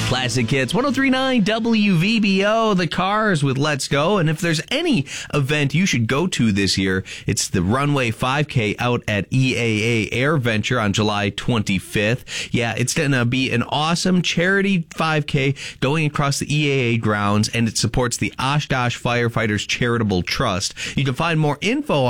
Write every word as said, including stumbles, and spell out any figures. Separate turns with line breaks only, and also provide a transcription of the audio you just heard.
Classic Hits, one oh three point nine W V B O, The Cars with Let's Go. And if there's any event you should go to this year, it's the Runway five K out at E A A Air Venture on July twenty-fifth. Yeah, it's going to be an awesome charity five K going across the E A A grounds, and it supports the Oshkosh Firefighters Charitable Trust. You can find more info